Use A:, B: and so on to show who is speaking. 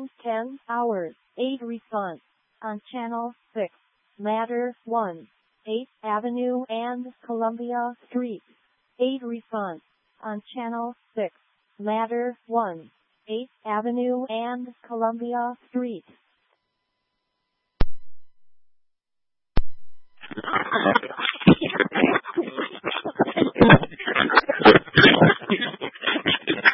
A: and 10 hours. 8 response. On channel 6. Ladder 1. 8th Avenue and Columbia Street. 8 response. On channel 6. Ladder 1. 8th Avenue and Columbia Street.